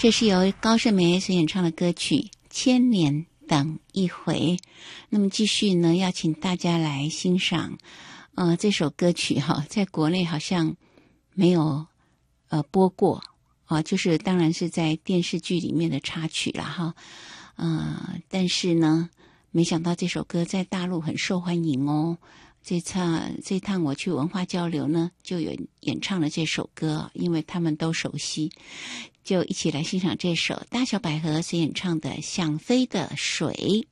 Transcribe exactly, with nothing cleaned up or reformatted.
这是由高胜梅所演唱的歌曲《千年等一回》。那么继续呢，要请大家来欣赏呃这首歌曲哈，在国内好像没有呃播过啊，就是当然是在电视剧里面的插曲了哈。呃，但是呢，没想到这首歌在大陆很受欢迎哦。这趟这趟我去文化交流呢，就有演唱了这首歌，因为他们都熟悉，就一起来欣赏这首大小百合所演唱的《想飞的水》。